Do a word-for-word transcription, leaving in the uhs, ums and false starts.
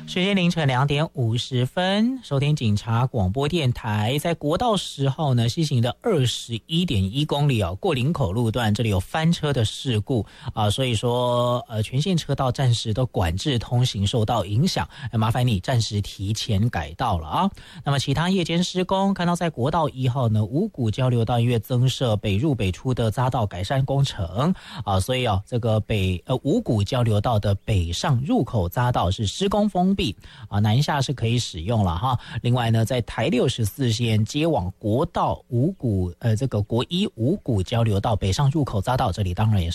时间凌晨两点五十分，收听警察广播电台。在国道十号呢，西行的二十一点一公里哦，过林口路段这里有翻车的事故啊，所以说呃，全线车道暂时都管制通行受到影响，麻烦你暂时提前改道了啊。那么其他夜间施工，看到在国道一号呢，五股交流道因为增设北入北出的匝道改善工程啊，所以哦，这个北呃五股交流道的北上入口匝道是施工封闭啊，南下是可以使用了哈。另外呢，在台六十四线接往国道五股呃这个国一五股交流道北上入口匝道，这里当然也是